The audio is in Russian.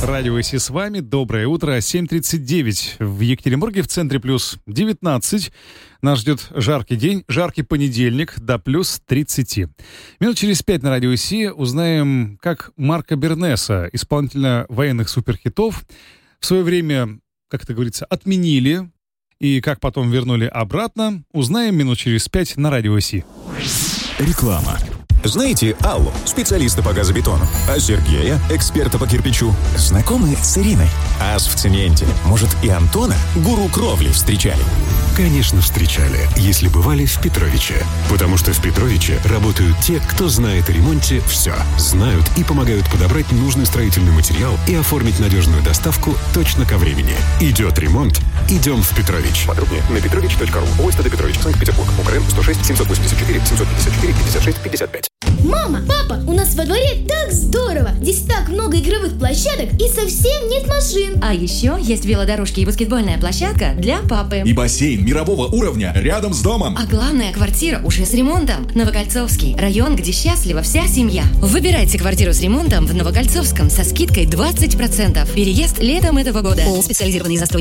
Радио ИСИ с вами. Доброе утро. 7:39 в Екатеринбурге, в центре плюс 19. Нас ждет жаркий день, жаркий понедельник до плюс 30. Минут через 5 на Радио ИСИ узнаем, как Марко Бернеса, исполнителя военных суперхитов, в свое время, как это говорится, отменили, и как потом вернули обратно, узнаем минут через 5 на Радио ИСИ. Реклама. Знаете Аллу, специалиста по газобетону, а Сергея, эксперта по кирпичу? Знакомы с Ириной? Ас в цементе. Может, и Антона, гуру кровли, встречали? Конечно, встречали, если бывали в Петровиче. Потому что в Петровиче работают те, кто знает о ремонте все. Знают и помогают подобрать нужный строительный материал и оформить надежную доставку точно ко времени. Идет ремонт, идем в Петрович. Подробнее на petrovich.ru. ОСТД Петрович, Санкт-Петербург. УКРН 106 784 754 56 55. Мама, папа, у нас во дворе так здорово! Здесь так много игровых площадок и совсем нет машин. А еще есть велодорожки и баскетбольная площадка для папы. И бассейн мирового уровня рядом с домом. А главное, квартира уже с ремонтом. Новокольцовский. Район, где счастлива вся семья. Выбирайте квартиру с ремонтом в Новокольцовском со скидкой 20%. Переезд летом этого года. Специализированный застройщик.